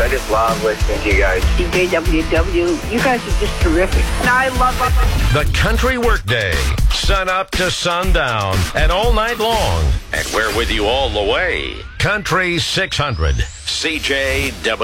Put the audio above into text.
I just love listening to you guys. CJWW, you guys are just terrific. And I love it. The Country Workday, sun up to sundown and all night long. And we're with you all the way. Country 600, CJW.